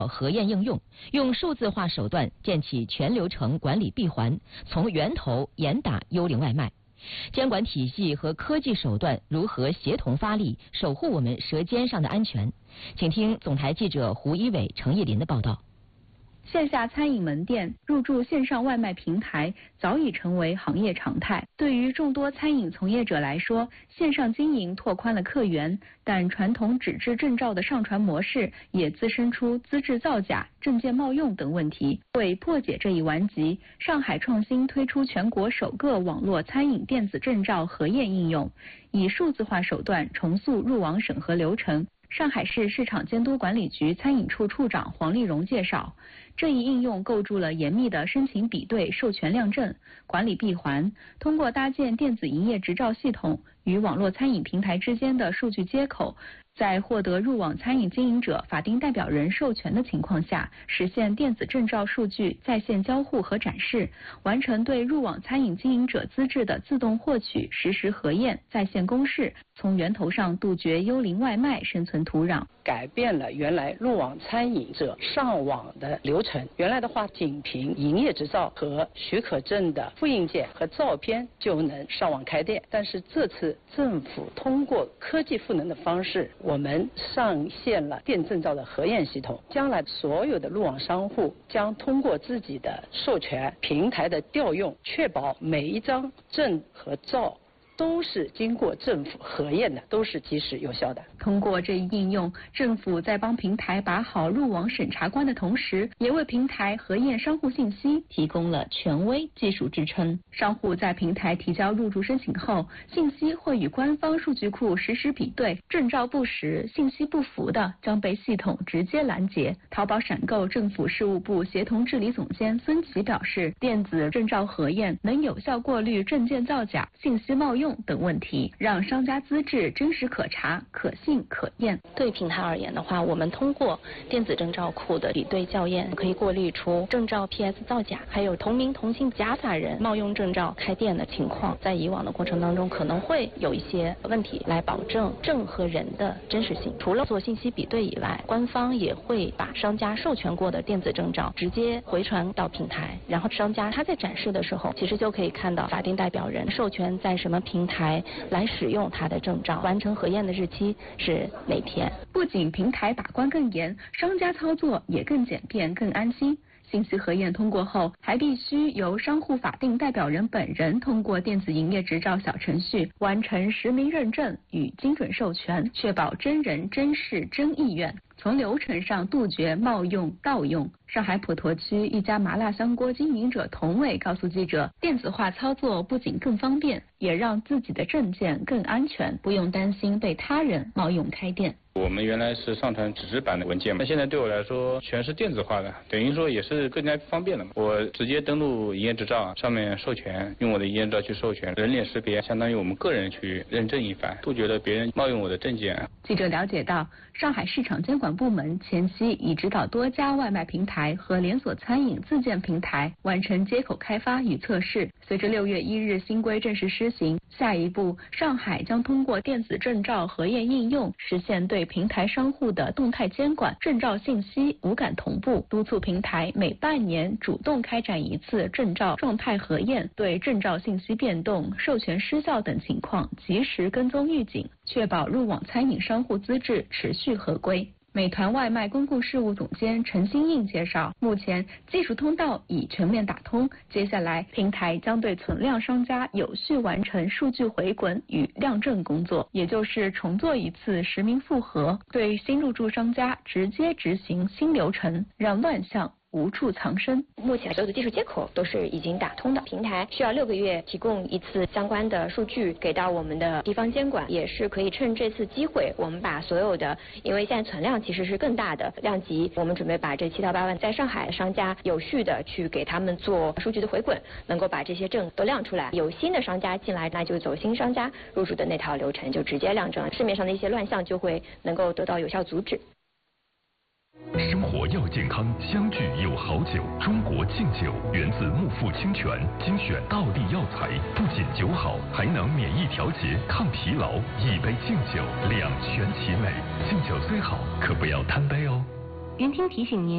核验应用，用数字化手段建起全流程管理闭环，从源头严打幽灵外卖。监管体系和科技手段如何协同发力，守护我们舌尖上的安全？请听总台记者胡一伟、程艺林的报道。 线下餐饮门店入驻线上外卖平台早已成为行业常态。对于众多餐饮从业者来说，线上经营拓宽了客源，但传统纸质证照的上传模式也滋生出资质造假、证件冒用等问题。为破解这一顽疾，上海创新推出全国首个网络餐饮电子证照核验应用，以数字化手段重塑入网审核流程。上海市市场监督管理局餐饮处处长黄丽蓉介绍，这一应用构筑了严密的申请比对、授权量证、管理闭环，通过搭建电子营业执照系统与网络餐饮平台之间的数据接口，在获得入网餐饮经营者法定代表人授权的情况下，实现电子证照数据在线交互和展示，完成对入网餐饮经营者资质的自动获取、实时核验、在线公示，从源头上杜绝幽灵外卖生存土壤。 改变了原来入网餐饮者上网的流程。原来的话，仅凭营业执照和许可证的复印件和照片就能上网开店。但是这次政府通过科技赋能的方式，我们上线了电证照的核验系统。将来所有的入网商户将通过自己的授权平台的调用，确保每一张证和照都是经过政府核验的，都是及时有效的。 通过这一应用，政府在帮平台把好入网审查关的同时，也为平台核验商户信息提供了权威技术支撑。商户在平台提交入驻申请后，信息会与官方数据库实时比对，证照不实、信息不符的将被系统直接拦截。淘宝闪购政府事务部协同治理总监孙琦表示，电子证照核验能有效过滤证件造假、信息冒用等问题，让商家资质真实可查、可信可验。 对平台而言的话，我们通过电子证照库的比对校验，可以过滤出证照 PS 造假，还有同名同姓假法人冒用证照开店的情况。在以往的过程当中，可能会有一些问题，来保证证和人的真实性。除了做信息比对以外，官方也会把商家授权过的电子证照直接回传到平台，然后商家他在展示的时候，其实就可以看到法定代表人授权在什么平台来使用他的证照，完成核验的日期是哪天。 不仅平台把关更严，商家操作也更简便、更安心。信息核验通过后，还必须由商户法定代表人本人通过电子营业执照小程序完成实名认证与精准授权，确保真人真事真意愿，从流程上杜绝冒用盗用。上海普陀区一家麻辣香锅经营者童伟告诉记者，电子化操作不仅更方便，也让自己的证件更安全，不用担心被他人冒用开店。 我们原来是上传纸质版的文件嘛，那现在对我来说全是电子化的，等于说也是更加方便了嘛。我直接登录营业执照，上面授权，用我的营业执照去授权，人脸识别，相当于我们个人去认证一番，杜绝了别人冒用我的证件。 记者了解到，上海市场监管部门前期已指导多家外卖平台和连锁餐饮自建平台完成接口开发与测试。随着6月1日新规正式施行，下一步上海将通过电子证照核验应用，实现对平台商户的动态监管，证照信息无感同步，督促平台每半年主动开展一次证照状态核验，对证照信息变动、授权失效等情况及时跟踪预警，确保入网餐饮商户资质持续合规。美团外卖公共事务总监陈新印介绍，目前技术通道已全面打通，接下来平台将对存量商家有序完成数据回滚与量证工作，也就是重做一次实名复核，对新入驻商家直接执行新流程，让乱象无处藏身。 目前所有的技术接口都是已经打通的，平台需要6个月提供一次相关的数据给到我们的地方监管，也是可以趁这次机会，我们把所有的，因为现在存量其实是更大的量级，我们准备把这7到8万在上海的商家有序的去给他们做数据的回滚，能够把这些证都亮出来。有新的商家进来，那就走新商家入驻的那套流程，就直接亮证，市面上的一些乱象就会能够得到有效阻止。 生活要健康，相聚有好酒。中国劲酒源自木富清泉，精选道地药材，不仅酒好，还能免疫调节、抗疲劳。一杯劲酒，两全其美。劲酒虽好，可不要贪杯哦。 云听提醒您。